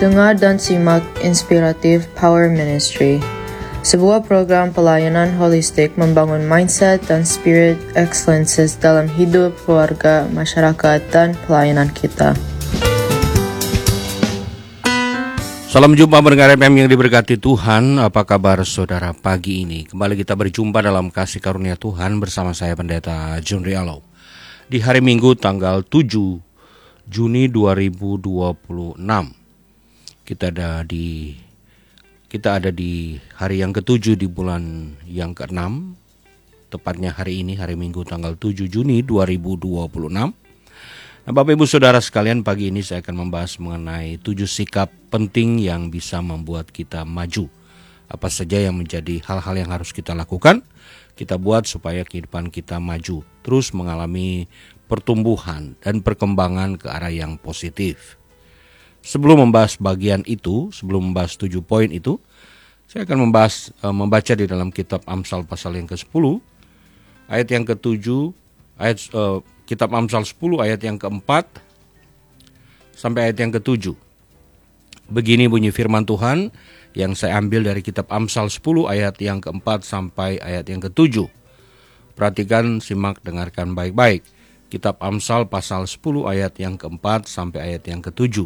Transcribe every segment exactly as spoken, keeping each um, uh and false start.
Dengar dan simak Inspiratif Power Ministry, sebuah program pelayanan holistik membangun mindset dan spirit excellences dalam hidup, keluarga, masyarakat, dan pelayanan kita. Salam jumpa pendengar F M yang diberkati Tuhan. Apa kabar saudara pagi ini? Kembali kita berjumpa dalam kasih karunia Tuhan bersama saya Pendeta John Rialo. Di hari Minggu tanggal tujuh Juni dua ribu dua puluh enam. Kita ada di kita ada di hari yang ketujuh di bulan yang keenam. Tepatnya hari ini, hari Minggu tanggal tujuh Juni dua ribu dua puluh enam. Nah, Bapak Ibu Saudara sekalian, pagi ini saya akan membahas mengenai tujuh sikap penting yang bisa membuat kita maju. Apa saja yang menjadi hal-hal yang harus kita lakukan, kita buat supaya kehidupan kita maju, terus mengalami pertumbuhan dan perkembangan ke arah yang positif. Sebelum membahas bagian itu, sebelum membahas tujuh poin itu, saya akan membahas e, membaca di dalam kitab Amsal pasal yang kesepuluh, ayat yang ketujuh, ayat e, kitab Amsal sepuluh ayat yang keempat sampai ayat yang ketujuh. Begini bunyi firman Tuhan yang saya ambil dari kitab Amsal sepuluh ayat yang keempat sampai ayat yang ketujuh. Perhatikan, simak, dengarkan baik-baik. Kitab Amsal pasal sepuluh ayat yang keempat sampai ayat yang ketujuh.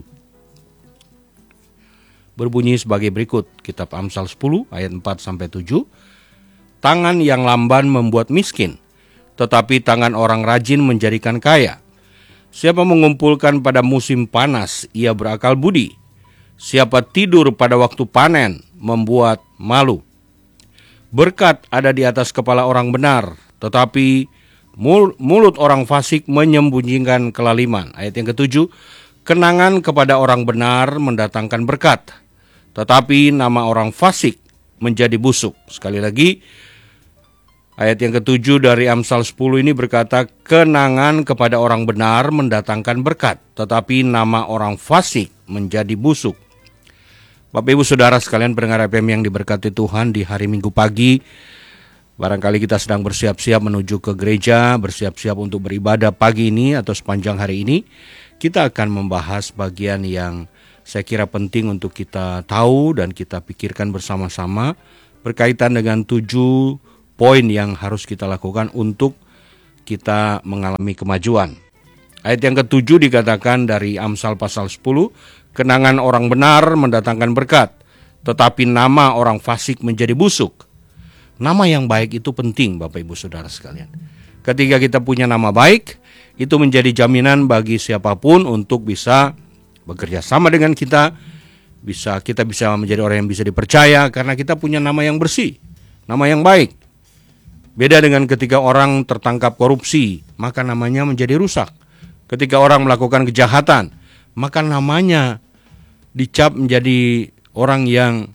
Berbunyi sebagai berikut, kitab Amsal sepuluh ayat empat sampai tujuh. Tangan yang lamban membuat miskin, tetapi tangan orang rajin menjadikan kaya. Siapa mengumpulkan pada musim panas, ia berakal budi. Siapa tidur pada waktu panen, membuat malu. Berkat ada di atas kepala orang benar, tetapi mulut orang fasik menyembunyikan kelaliman. Ayat yang ketujuh, kenangan kepada orang benar mendatangkan berkat, tetapi nama orang fasik menjadi busuk. Sekali lagi, ayat yang ketujuh dari Amsal sepuluh ini berkata, kenangan kepada orang benar mendatangkan berkat, tetapi nama orang fasik menjadi busuk. Bapak Ibu Saudara sekalian pendengar F M yang diberkati Tuhan, di hari Minggu pagi, barangkali kita sedang bersiap-siap menuju ke gereja, bersiap-siap untuk beribadah pagi ini atau sepanjang hari ini. Kita akan membahas bagian yang saya kira penting untuk kita tahu dan kita pikirkan bersama-sama berkaitan dengan tujuh poin yang harus kita lakukan untuk kita mengalami kemajuan. Ayat yang ketujuh dikatakan dari Amsal pasal sepuluh, kenangan orang benar mendatangkan berkat, tetapi nama orang fasik menjadi busuk. Nama yang baik itu penting, Bapak Ibu Saudara sekalian. Ketika kita punya nama baik, itu menjadi jaminan bagi siapapun untuk bisa bekerja sama dengan kita, bisa kita bisa menjadi orang yang bisa dipercaya karena kita punya nama yang bersih, nama yang baik. Beda dengan ketika orang tertangkap korupsi, maka namanya menjadi rusak. Ketika orang melakukan kejahatan, maka namanya dicap menjadi orang yang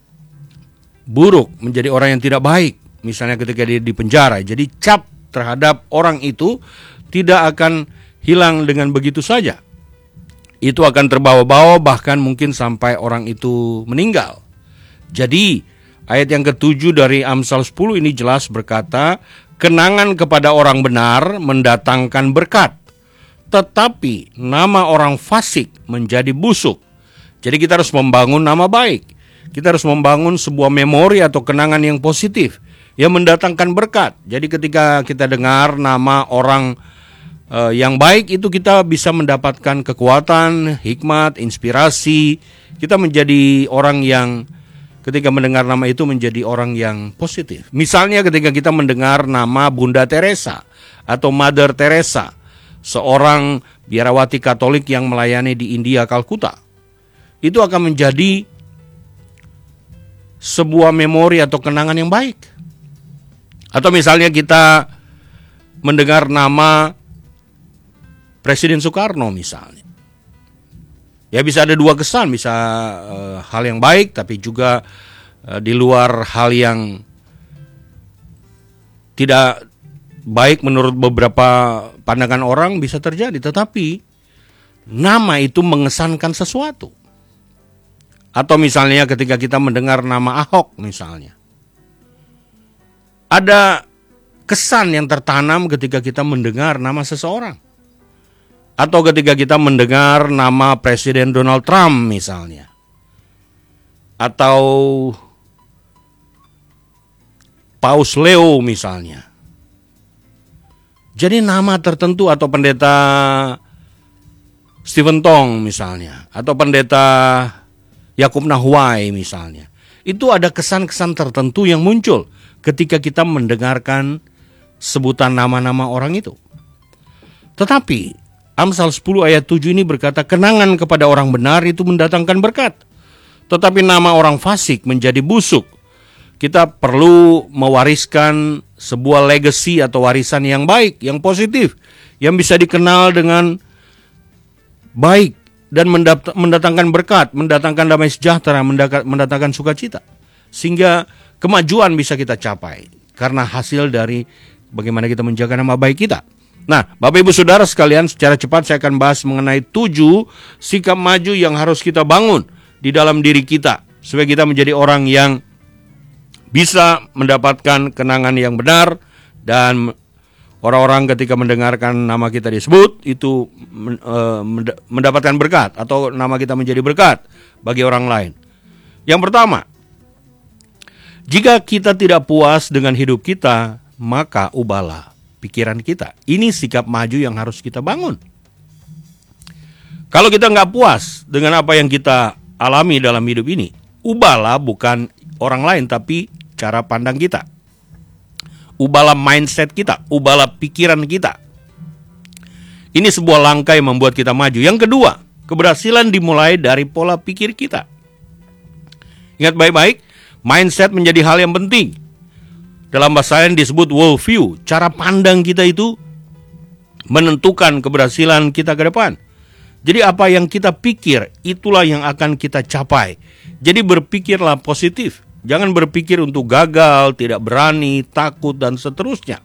buruk, menjadi orang yang tidak baik. Misalnya ketika dia di penjara, jadi cap terhadap orang itu tidak akan hilang dengan begitu saja. Itu akan terbawa-bawa, bahkan mungkin sampai orang itu meninggal. Jadi ayat yang ketujuh dari Amsal sepuluh ini jelas berkata, kenangan kepada orang benar mendatangkan berkat, tetapi nama orang fasik menjadi busuk. Jadi kita harus membangun nama baik. Kita harus membangun sebuah memori atau kenangan yang positif, yang mendatangkan berkat. Jadi ketika kita dengar nama orang Uh, yang baik itu kita bisa mendapatkan kekuatan, hikmat, inspirasi. Kita menjadi orang yang ketika mendengar nama itu menjadi orang yang positif. Misalnya ketika kita mendengar nama Bunda Teresa atau Mother Teresa, seorang biarawati Katolik yang melayani di India, Kalkuta, itu akan menjadi sebuah memori atau kenangan yang baik. Atau misalnya kita mendengar nama Presiden Soekarno misalnya. Ya bisa ada dua kesan, bisa uh, hal yang baik tapi juga uh, di luar hal yang tidak baik menurut beberapa pandangan orang bisa terjadi. Tetapi nama itu mengesankan sesuatu. Atau misalnya ketika kita mendengar nama Ahok misalnya. Ada kesan yang tertanam ketika kita mendengar nama seseorang. Atau ketika kita mendengar nama Presiden Donald Trump misalnya. atau Paus Leo misalnya. Jadi nama tertentu, atau pendeta Stephen Tong misalnya, atau pendeta Yakub Nahwai misalnya. Itu ada kesan-kesan tertentu yang muncul ketika kita mendengarkan sebutan nama-nama orang itu. Tetapi Amsal sepuluh ayat tujuh ini berkata, kenangan kepada orang benar itu mendatangkan berkat, tetapi nama orang fasik menjadi busuk. Kita perlu mewariskan sebuah legacy atau warisan yang baik, yang positif, yang bisa dikenal dengan baik dan mendatangkan berkat, mendatangkan damai sejahtera, mendatangkan sukacita. Sehingga kemajuan bisa kita capai karena hasil dari bagaimana kita menjaga nama baik kita. Nah, Bapak Ibu Saudara sekalian, secara cepat saya akan bahas mengenai tujuh sikap maju yang harus kita bangun di dalam diri kita, supaya kita menjadi orang yang bisa mendapatkan kenangan yang benar, dan orang-orang ketika mendengarkan nama kita disebut itu uh, mendapatkan berkat, atau nama kita menjadi berkat bagi orang lain. Yang pertama, jika kita tidak puas dengan hidup kita, maka ubahlah pikiran kita. Ini sikap maju yang harus kita bangun. Kalau kita nggak puas dengan apa yang kita alami dalam hidup ini, ubahlah bukan orang lain, tapi cara pandang kita. Ubahlah mindset kita, ubahlah pikiran kita. Ini sebuah langkah yang membuat kita maju. Yang kedua, keberhasilan dimulai dari pola pikir kita. Ingat baik-baik, mindset menjadi hal yang penting. Dalam bahasa lain disebut world view. Cara pandang kita itu menentukan keberhasilan kita ke depan. Jadi apa yang kita pikir, itulah yang akan kita capai. Jadi berpikirlah positif. Jangan berpikir untuk gagal, tidak berani, takut, dan seterusnya.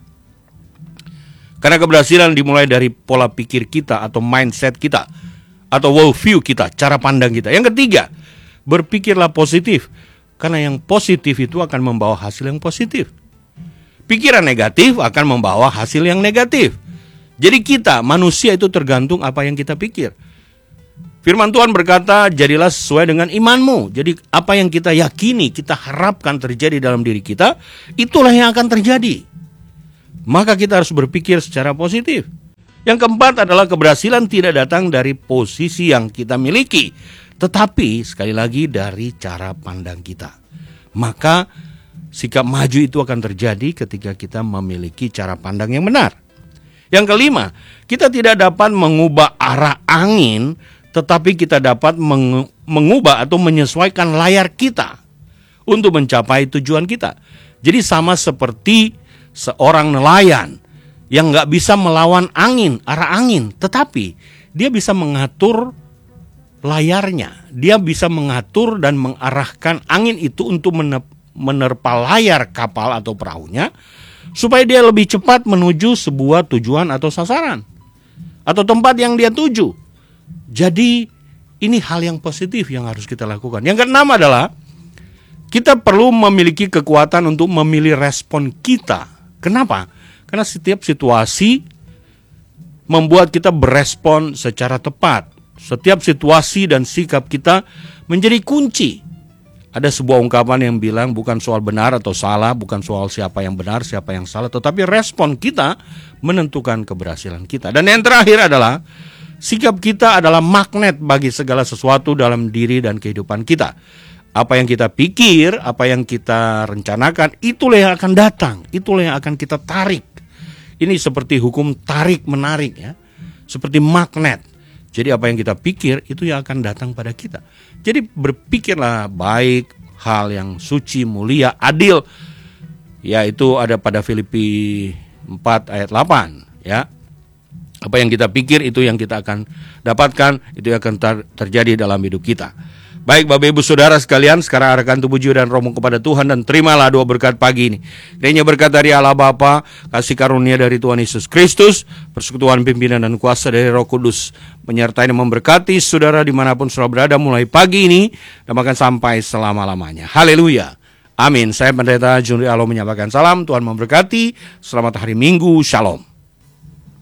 Karena keberhasilan dimulai dari pola pikir kita atau mindset kita, atau world view kita, cara pandang kita. Yang ketiga, berpikirlah positif. Karena yang positif itu akan membawa hasil yang positif. Pikiran negatif akan membawa hasil yang negatif. Jadi kita, manusia itu tergantung apa yang kita pikir. Firman Tuhan berkata, jadilah sesuai dengan imanmu. Jadi apa yang kita yakini, kita harapkan terjadi dalam diri kita, itulah yang akan terjadi. Maka kita harus berpikir secara positif. Yang keempat adalah keberhasilan tidak datang dari posisi yang kita miliki, tetapi sekali lagi dari cara pandang kita. Maka sikap maju itu akan terjadi ketika kita memiliki cara pandang yang benar. Yang kelima, kita tidak dapat mengubah arah angin, tetapi kita dapat mengubah atau menyesuaikan layar kita untuk mencapai tujuan kita. Jadi sama seperti seorang nelayan yang gak bisa melawan angin, arah angin, tetapi dia bisa mengatur layarnya. Dia bisa mengatur dan mengarahkan angin itu untuk menerpa layar kapal atau perahunya, supaya dia lebih cepat menuju sebuah tujuan atau sasaran, atau tempat yang dia tuju. Jadi ini hal yang positif yang harus kita lakukan. Yang keenam adalah kita perlu memiliki kekuatan untuk memilih respon kita. Kenapa? Karena setiap situasi membuat kita berespon secara tepat. Setiap situasi dan sikap kita menjadi kunci. Ada sebuah ungkapan yang bilang bukan soal benar atau salah, bukan soal siapa yang benar, siapa yang salah, tetapi respon kita menentukan keberhasilan kita. Dan yang terakhir adalah sikap kita adalah magnet bagi segala sesuatu dalam diri dan kehidupan kita. Apa yang kita pikir, apa yang kita rencanakan, itulah yang akan datang, itulah yang akan kita tarik. Ini seperti hukum tarik-menarik ya, seperti magnet. Jadi apa yang kita pikir, itu yang akan datang pada kita. Jadi berpikirlah baik, hal yang suci, mulia, adil. Ya, itu ada pada Filipi empat ayat delapan ya. Apa yang kita pikir itu yang kita akan dapatkan, itu yang akan ter- terjadi dalam hidup kita. Baik Bapak Ibu Saudara sekalian, sekarang arahkan tubuh jiwa dan rohmu kepada Tuhan dan terimalah doa berkat pagi ini. Kiranya berkat dari Allah Bapa, kasih karunia dari Tuhan Yesus Kristus, persekutuan pimpinan dan kuasa dari Roh Kudus menyertai dan memberkati saudara dimanapun saudara berada mulai pagi ini dan bahkan sampai selama-lamanya. Haleluya. Amin. Saya Pendeta Junri Alo menyampaikan salam, Tuhan memberkati. Selamat hari Minggu. Shalom.